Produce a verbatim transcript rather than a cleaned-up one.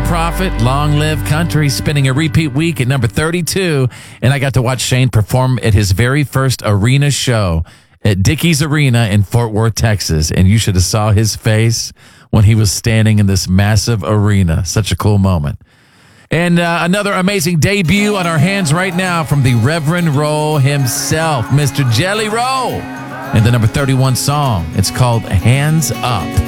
Prophet, Long Live Country, spinning a repeat week at number thirty-two. And I got to watch Shane perform at his very first arena show at Dickies Arena in Fort Worth, Texas. And you should have saw his face when he was standing in this massive arena. Such a cool moment. And uh, another amazing debut on our hands right now from the Reverend Roll himself, Mister Jelly Roll. And the number thirty-one song, it's called Hands Up.